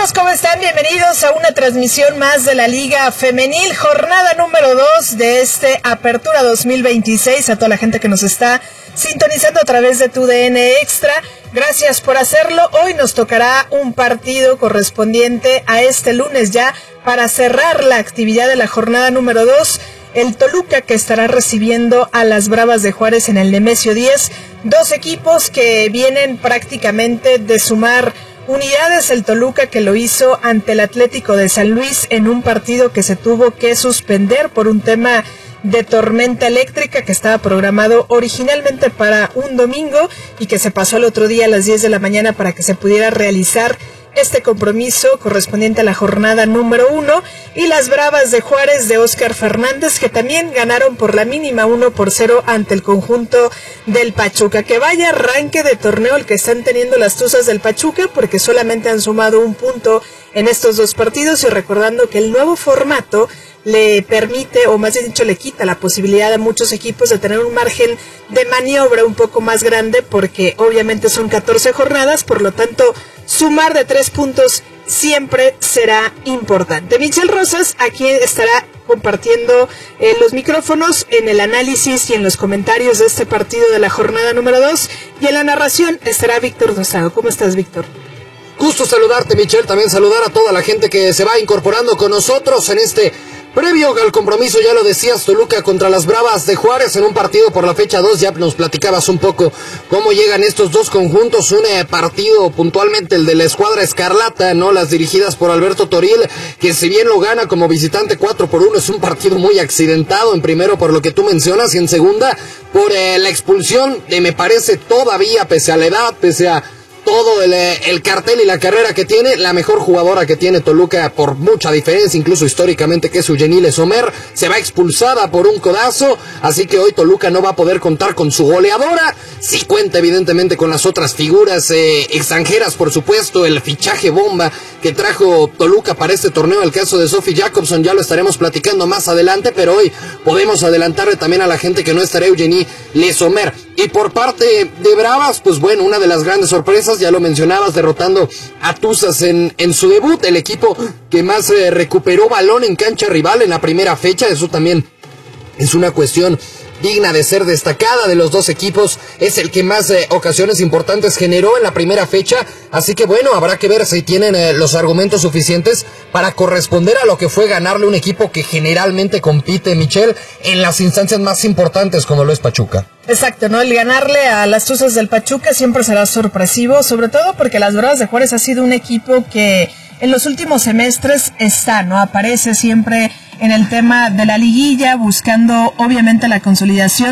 amigos? ¿Cómo están? Bienvenidos a una transmisión más de la Liga Femenil, jornada número 2 de Apertura 2026. A toda la gente que nos está sintonizando a través de TUDN Extra, gracias por hacerlo. Hoy nos tocará un partido correspondiente a este lunes ya para cerrar la actividad de la jornada número 2. El Toluca, que estará recibiendo a las Bravas de Juárez en el Nemesio 10. Dos equipos que vienen prácticamente de sumar unidades. El Toluca, que lo hizo ante el Atlético de San Luis en un partido que se tuvo que suspender por un tema de tormenta eléctrica que estaba programado originalmente para un domingo y que se pasó al otro día a las 10 de la mañana para que se pudiera realizar este compromiso correspondiente a la jornada número 1, y las Bravas de Juárez de Óscar Fernández, que también ganaron por la mínima 1-0 ante el conjunto del Pachuca. Que vaya arranque de torneo el que están teniendo las Tuzas del Pachuca, porque solamente han sumado un punto en estos dos partidos, y recordando que el nuevo formato le permite, o más bien dicho, le quita la posibilidad a muchos equipos de tener un margen de maniobra un poco más grande, porque obviamente son 14 jornadas, por lo tanto sumar de 3 puntos siempre será importante. Michelle Rosas aquí estará compartiendo los micrófonos en el análisis y en los comentarios de este partido de la jornada número 2, y en la narración estará Víctor Dosado. ¿Cómo estás, Víctor? Gusto saludarte, Michelle, también saludar a toda la gente que se va incorporando con nosotros en este previo al compromiso. Ya lo decías, Toluca contra las Bravas de Juárez en un partido por la fecha 2, ya nos platicabas un poco cómo llegan estos dos conjuntos, un partido puntualmente el de la escuadra Escarlata, ¿no? Las dirigidas por Alberto Toril, que si bien lo gana como visitante 4-1, es un partido muy accidentado, en primero por lo que tú mencionas, y en segunda por la expulsión de, me parece todavía, pese a la edad, pese a todo el cartel y la carrera que tiene, la mejor jugadora que tiene Toluca por mucha diferencia, incluso históricamente, que es Eugenie Sommer, se va expulsada por un codazo, así que hoy Toluca no va a poder contar con su goleadora. Sí cuenta evidentemente con las otras figuras extranjeras, por supuesto, el fichaje bomba que trajo Toluca para este torneo, el caso de Sophie Jacobson, ya lo estaremos platicando más adelante, pero hoy podemos adelantarle también a la gente que no estará Eugenie Sommer. Y por parte de Bravas, pues bueno, una de las grandes sorpresas, ya lo mencionabas, derrotando a Tuzas en su debut, el equipo que más recuperó balón en cancha rival en la primera fecha. Eso también es una cuestión digna de ser destacada. De los dos equipos es el que más ocasiones importantes generó en la primera fecha, así que bueno, habrá que ver si tienen los argumentos suficientes para corresponder a lo que fue ganarle un equipo que generalmente compite, Michelle, en las instancias más importantes como lo es Pachuca. Exacto, ¿no? El ganarle a las Tuzas del Pachuca siempre será sorpresivo, sobre todo porque las Bravas de Juárez ha sido un equipo que en los últimos semestres aparece siempre en el tema de la liguilla, buscando obviamente la consolidación